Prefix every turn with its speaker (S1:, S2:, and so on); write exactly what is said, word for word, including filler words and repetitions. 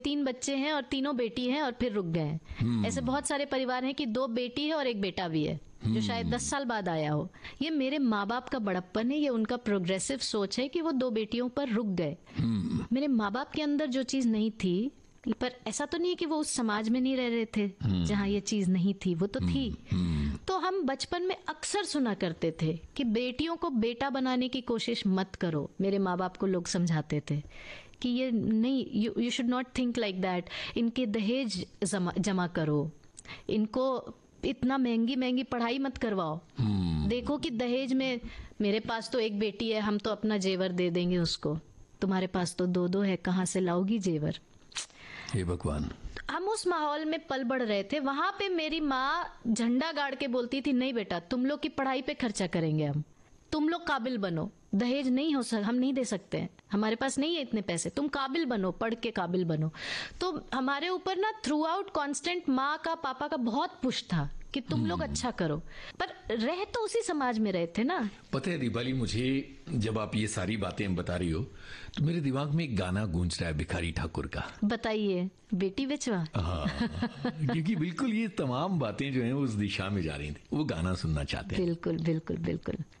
S1: तीन बच्चे हैं और तीनों बेटी हैं और फिर रुक गए हैं। ऐसे बहुत सारे परिवार हैं कि दो बेटी है और एक बेटा भी है जो शायद दस साल बाद आया हो। ये मेरे माँ बाप का बड़प्पन है, ये उनका प्रोग्रेसिव सोच है कि वो दो बेटियों पर रुक गए। मेरे माँ बाप के अंदर जो चीज नहीं थी, पर ऐसा तो नहीं है कि वो उस समाज में नहीं रह रहे थे जहाँ ये चीज नहीं थी, वो तो थी। तो हम बचपन में अक्सर सुना करते थे कि बेटियों को बेटा बनाने की कोशिश मत करो। मेरे माँ बाप को लोग समझाते थे कि ये नहीं, you you should not think like that. इनके दहेज जमा, जमा करो, इनको इतना महंगी महंगी पढ़ाई मत करवाओ। देखो कि दहेज में, मेरे पास तो एक बेटी है, हम तो अपना जेवर दे देंगे उसको, तुम्हारे पास तो दो दो है, कहाँ से लाओगी जेवर।
S2: हे भगवान।
S1: हम उस माहौल में पल बढ़ रहे थे। वहां पे मेरी माँ झंडा गाड़ के बोलती थी, नहीं बेटा, तुम लोग की पढ़ाई पे खर्चा करेंगे हम, तुम लोग काबिल बनो, दहेज नहीं हो सक हम नहीं दे सकते हैं, हमारे पास नहीं है इतने पैसे, तुम काबिल बनो, पढ़ के काबिल बनो। तो हमारे ऊपर ना थ्रू आउट कॉन्स्टेंट माँ का, पापा का बहुत पुश था कि तुम लोग अच्छा करो, पर रह तो उसी समाज में रहे थे ना। पता
S2: है दीपाली, मुझे जब आप ये सारी बातें बता रही हो तो मेरे दिमाग में एक गाना गूंज रहा है भिखारी ठाकुर का।
S1: बताइए। बेटी बेचवा।
S2: हाँ, क्योंकि बिल्कुल ये तमाम बातें जो हैं उस दिशा में जा रही थी, वो गाना सुनना चाहते हैं।
S1: बिल्कुल बिल्कुल बिल्कुल।